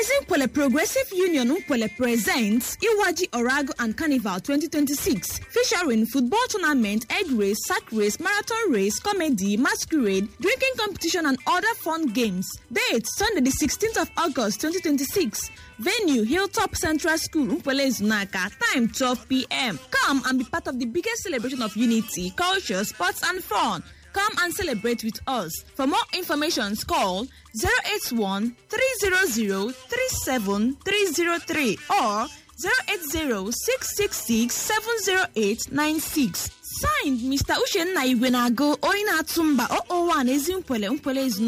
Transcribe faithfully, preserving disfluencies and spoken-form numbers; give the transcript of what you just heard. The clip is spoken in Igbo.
Ezinkwele Progressive Union Nkwele presents Iwaji Orago and Carnival twenty twenty-six, featuring football tournament, egg race, sack race, marathon race, comedy, masquerade, drinking competition, and other fun games. Date Sunday the sixteenth of August twenty twenty-six. Venue Hilltop Central School, Nkwele Zunaka. Time twelve p m Come and be part of the biggest celebration of unity, culture, sports, and fun. Come and celebrate with us. For more information, call zero eight one, three zero zero, three seven three zero three or zero eight zero, six six six, seven zero eight nine six. Signed, Mister Ushenna Igwenago, Oina Tumba, zero zero one Ezinkwele Nkwele Zunaka.